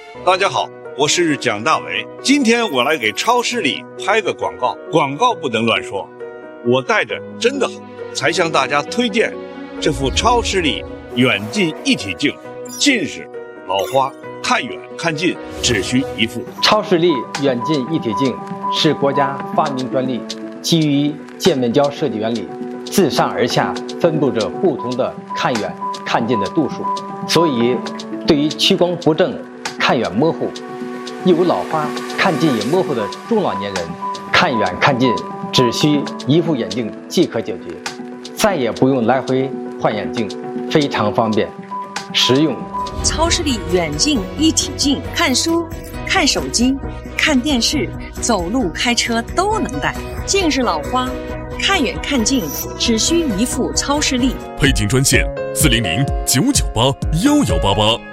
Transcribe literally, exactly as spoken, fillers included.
大家好，我是蒋大为。今天我来给超视力拍个广告，广告不能乱说，我戴着真的好，才向大家推荐这副超视力远近一体镜。近视、老花，看远看近只需一副。 超视力远近一体镜是国家发明专利，基于渐面胶设计原理，自上而下分布着不同的看远看近的度数，所以对于屈光不正、看远模糊、有老花、看近也模糊的中老年人，看远看近只需一副眼镜即可解决，再也不用来回换眼镜，非常方便实用。 超视力远近一体镜，看书、看手机、看电视、走路、开车都能戴。近视老花，看远看近只需一副超视力。 配镜专线：四零零九九八幺幺八八。